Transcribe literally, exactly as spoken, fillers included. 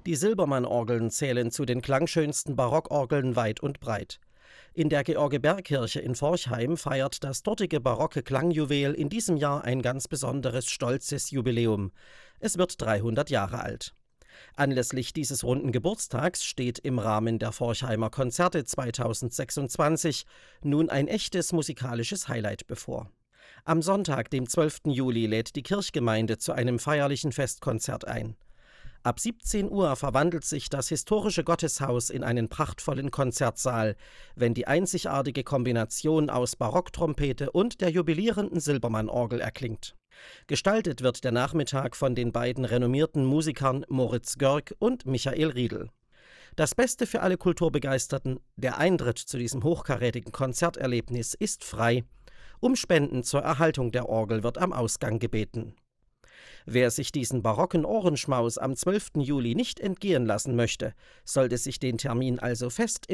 Die Silbermann-Orgeln zählen zu den klangschönsten Barockorgeln weit und breit. In der George-Berg-Kirche in Forchheim feiert das dortige barocke Klangjuwel in diesem Jahr ein ganz besonderes, stolzes Jubiläum. Es wird dreihundert Jahre alt. Anlässlich dieses runden Geburtstags steht im Rahmen der Forchheimer Konzerte zweitausendsechsundzwanzig nun ein echtes musikalisches Highlight bevor. Am Sonntag, dem zwölften Juli, lädt die Kirchgemeinde zu einem feierlichen Festkonzert ein. Ab siebzehn Uhr verwandelt sich das historische Gotteshaus in einen prachtvollen Konzertsaal, wenn die einzigartige Kombination aus Barocktrompete und der jubilierenden Silbermann-Orgel erklingt. Gestaltet wird der Nachmittag von den beiden renommierten Musikern Moritz Görg und Michael Riedl. Das Beste für alle Kulturbegeisterten: der Eintritt zu diesem hochkarätigen Konzerterlebnis ist frei. Um Spenden zur Erhaltung der Orgel wird am Ausgang gebeten. Wer sich diesen barocken Ohrenschmaus am zwölften Juli nicht entgehen lassen möchte, sollte sich den Termin also fest